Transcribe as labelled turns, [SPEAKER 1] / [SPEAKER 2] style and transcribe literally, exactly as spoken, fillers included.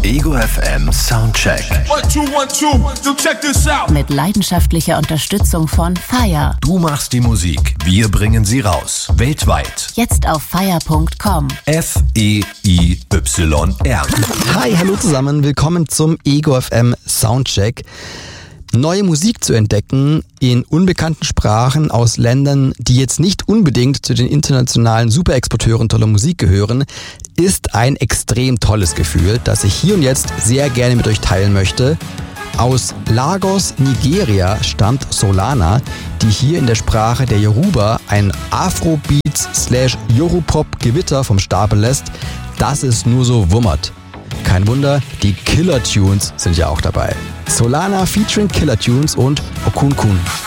[SPEAKER 1] Ego F M Soundcheck.
[SPEAKER 2] One, two, one, two. So check this out.
[SPEAKER 3] Mit leidenschaftlicher Unterstützung von Fire.
[SPEAKER 1] Du machst die Musik, wir bringen sie raus. Weltweit.
[SPEAKER 3] Jetzt auf fire punkt com.
[SPEAKER 1] F E I Y R.
[SPEAKER 4] Hi, hallo zusammen, willkommen zum Ego F M Soundcheck. Neue Musik zu entdecken in unbekannten Sprachen aus Ländern, die jetzt nicht unbedingt zu den internationalen Superexporteuren toller Musik gehören, ist ein extrem tolles Gefühl, das ich hier und jetzt sehr gerne mit euch teilen möchte. Aus Lagos, Nigeria stammt Solana, die hier in der Sprache der Yoruba ein Afrobeats slash Yoru-Pop-Gewitter vom Stapel lässt, das es nur so wummert. Kein Wunder, die Killer Tunes sind ja auch dabei. Solana featuring Killer Tunes und Okunkun.